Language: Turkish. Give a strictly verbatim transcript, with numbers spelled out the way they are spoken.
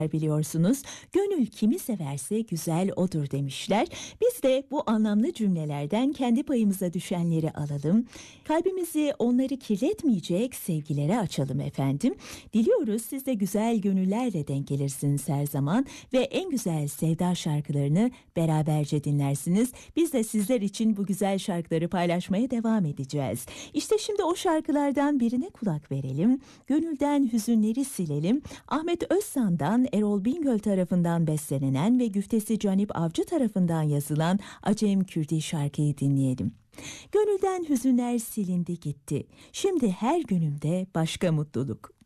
biliyorsunuz. Gönül kimi severse güzel odur demişler. Biz de bu anlamlı cümlelerden kendi payımıza düşenleri alalım. Kalbimizi onları kirletmeyecek sevgilere açalım efendim. Diliyoruz siz de güzel gönüllerle denk gelirsiniz her zaman ve en güzel sevda şarkılarını beraberce dinlersiniz. Biz de sizler için bu güzel şarkıları paylaşmaya devam edeceğiz. İşte şimdi o şarkılardan birine kulak verelim. Gönülden hüzünleri silelim. Ahmet Özsan'dan Erol Bingöl tarafından bestelenen ve güftesi Canip Avcı tarafından yazılan Acem Kürdi şarkıyı dinleyelim. Gönülden hüzünler silindi gitti. Şimdi her günümde başka mutluluk.